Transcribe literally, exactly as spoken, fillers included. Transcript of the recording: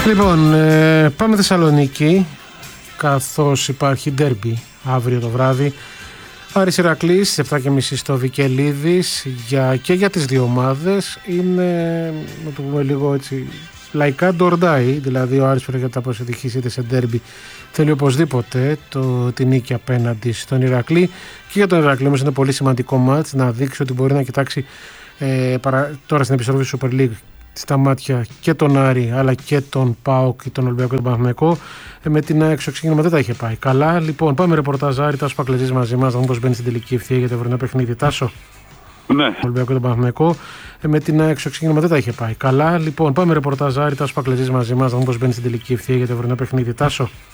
Λοιπόν, ε, πάμε Θεσσαλονίκη, καθώς υπάρχει ντέρμπι αύριο το βράδυ. Άρης Ηρακλής στις επτά και μισή στο Βικελίδης, για, και για τις δύο ομάδες είναι, να το πούμε λίγο έτσι λαϊκά, ντορντάι, δηλαδή ο Άρης πρέπει να προσεδυχήσει είτε σε ντέρμπι, θέλει οπωσδήποτε το, την νίκη απέναντι στον Ηρακλή, και για τον Ηρακλή όμως είναι πολύ σημαντικό μάτς να δείξει ότι μπορεί να κοιτάξει ε, παρα, τώρα στην επιστροφή του Super League στα μάτια και τον Άρη αλλά και τον ΠΑΟΚ και τον Ολυμπιακό και τον Παναθηναϊκό. Ε, με την ΑΕΚ στο ξεκίνημα δεν τα είχε πάει καλά. Λοιπόν, πάμε ρεπορτάζ Άρη, Τάσο Πακλεζής μαζί μας, να δούμε πώς μπαίνει στην τελική ευθεία για το αυριανό παιχνίδι. Τάσο. Ναι. Ολυμπιακό και τον Παναθηναϊκό. Ε, με την ΑΕΚ στο ξεκίνημα δεν τα είχε πάει καλά. Λοιπόν, πάμε ρεπορτάζ Άρη, Τάσο Πακλεζής μαζί μας, να δούμε πώς μπαίνει στην τελική ευθεία για το αυριανό παιχνίδι. Τάσο.